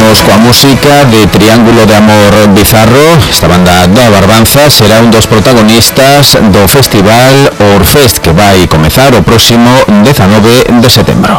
Imos coa música de Triángulo de Amor Bizarro. Esta banda da Barbanza será un dos protagonistas do festival Orfest, que vai comezar o próximo 19 de setembro.